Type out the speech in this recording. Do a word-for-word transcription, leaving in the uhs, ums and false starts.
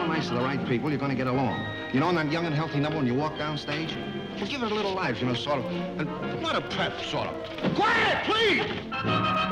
little nice to the right people, you're going to get along. You know, in that Young and Healthy number when you walk down stage, well, give it a little life, you know, sort of. And not a pep, sort of. Quiet, please!